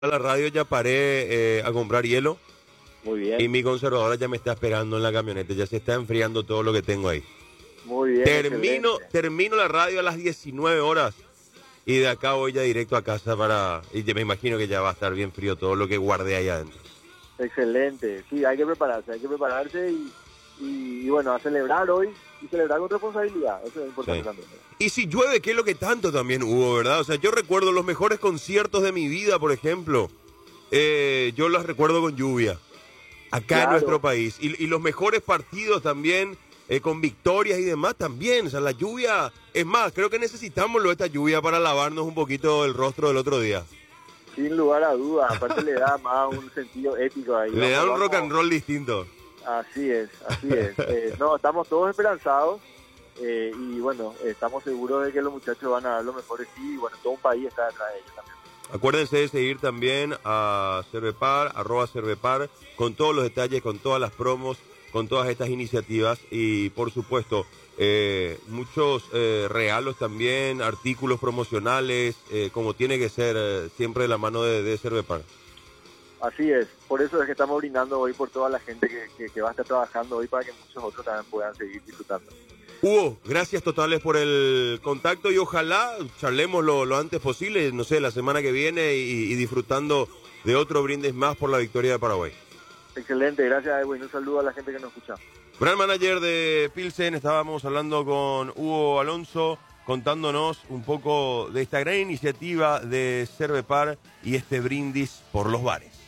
a la radio ya paré a comprar hielo Muy y bien, mi conservadora ya me está esperando en la camioneta, ya se está enfriando todo lo que tengo ahí. muy bien, excelente. Termino la radio a las 19 horas y de acá voy ya directo a casa y ya me imagino que ya va a estar bien frío todo lo que guardé ahí adentro. Excelente. Sí, hay que prepararse y bueno, a celebrar hoy y celebrar con responsabilidad. Eso es importante Sí. también. Y si llueve, que es lo que tanto también hubo, ¿verdad? O sea, yo recuerdo los mejores conciertos de mi vida, por ejemplo. Yo los recuerdo con lluvia, acá en nuestro Claro, país. Y los mejores partidos también, con victorias y demás también. O sea, la lluvia, es más, creo que necesitamos esta lluvia para lavarnos un poquito el rostro del otro día. sin lugar a dudas. Aparte le da más un sentido épico ahí. Le da un rock and Vamos. roll distinto. Así es, así es. No, estamos todos esperanzados y bueno, estamos seguros de que los muchachos van a dar lo mejor de sí y bueno, todo un país está detrás de ellos también. Acuérdense de seguir también a Cervepar, @Cervepar, con todos los detalles, con todas las promos, con todas estas iniciativas y por supuesto muchos regalos también, artículos promocionales, como tiene que ser siempre de la mano de Cervepar. Así es, por eso es que estamos brindando hoy por toda la gente que va a estar trabajando hoy para que muchos otros también puedan seguir disfrutando. Hugo, gracias totales por el contacto y ojalá charlemos lo antes posible, no sé, la semana que viene y disfrutando de otro brindis más por la victoria de Paraguay. Excelente, gracias Edwin, un saludo a la gente que nos escucha. Brand manager de Pilsen, estábamos hablando con Hugo Alonso, contándonos un poco de esta gran iniciativa de Cervepar y este brindis por los bares.